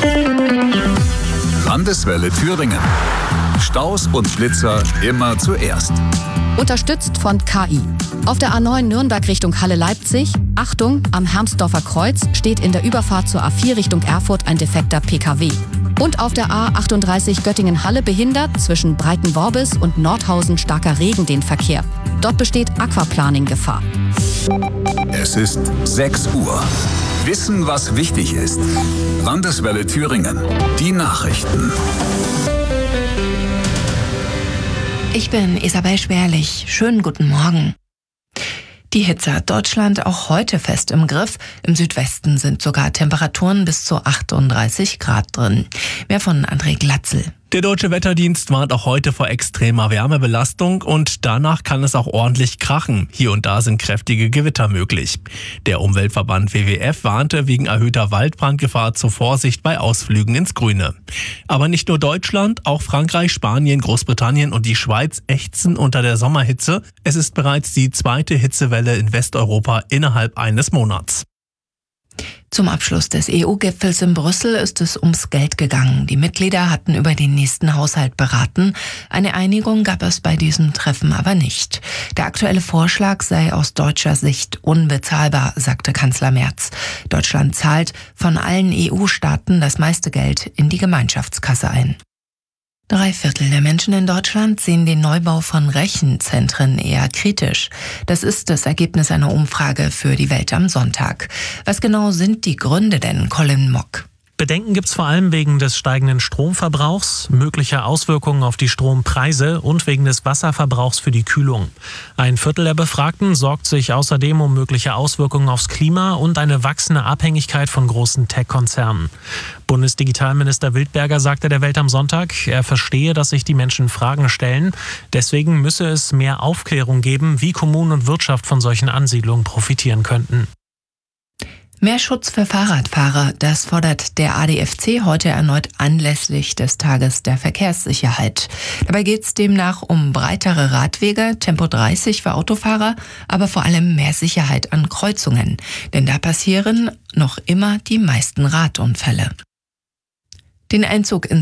Landeswelle Thüringen. Staus und Blitzer immer zuerst. Unterstützt von KI. Auf der A9 Nürnberg Richtung Halle-Leipzig, Achtung, am Hermsdorfer Kreuz steht in der Überfahrt zur A4 Richtung Erfurt ein defekter PKW. Und auf der A38 Göttingen-Halle behindert zwischen Breitenworbis und Nordhausen starker Regen den Verkehr. Dort besteht Aquaplaning-Gefahr. Es ist 6 Uhr. Wissen, was wichtig ist. Landeswelle Thüringen. Die Nachrichten. Ich bin Isabel Schwerlich. Schönen guten Morgen. Die Hitze hat Deutschland auch heute fest im Griff. Im Südwesten sind sogar Temperaturen bis zu 38 Grad drin. Mehr von André Glatzel. Der Deutsche Wetterdienst warnt auch heute vor extremer Wärmebelastung und danach kann es auch ordentlich krachen. Hier und da sind kräftige Gewitter möglich. Der Umweltverband WWF warnte wegen erhöhter Waldbrandgefahr zur Vorsicht bei Ausflügen ins Grüne. Aber nicht nur Deutschland, auch Frankreich, Spanien, Großbritannien und die Schweiz ächzen unter der Sommerhitze. Es ist bereits die zweite Hitzewelle in Westeuropa innerhalb eines Monats. Zum Abschluss des EU-Gipfels in Brüssel ist es ums Geld gegangen. Die Mitglieder hatten über den nächsten Haushalt beraten. Eine Einigung gab es bei diesem Treffen aber nicht. Der aktuelle Vorschlag sei aus deutscher Sicht unbezahlbar, sagte Kanzler Merz. Deutschland zahlt von allen EU-Staaten das meiste Geld in die Gemeinschaftskasse ein. 3/4 der Menschen in Deutschland sehen den Neubau von Rechenzentren eher kritisch. Das ist das Ergebnis einer Umfrage für die Welt am Sonntag. Was genau sind die Gründe denn, Colin Mock? Bedenken gibt's vor allem wegen des steigenden Stromverbrauchs, möglicher Auswirkungen auf die Strompreise und wegen des Wasserverbrauchs für die Kühlung. 1/4 der Befragten sorgt sich außerdem um mögliche Auswirkungen aufs Klima und eine wachsende Abhängigkeit von großen Tech-Konzernen. Bundesdigitalminister Wildberger sagte der Welt am Sonntag, er verstehe, dass sich die Menschen Fragen stellen. Deswegen müsse es mehr Aufklärung geben, wie Kommunen und Wirtschaft von solchen Ansiedlungen profitieren könnten. Mehr Schutz für Fahrradfahrer, das fordert der ADFC heute erneut anlässlich des Tages der Verkehrssicherheit. Dabei geht es demnach um breitere Radwege, Tempo 30 für Autofahrer, aber vor allem mehr Sicherheit an Kreuzungen. Denn da passieren noch immer die meisten Radunfälle. Den Einzug in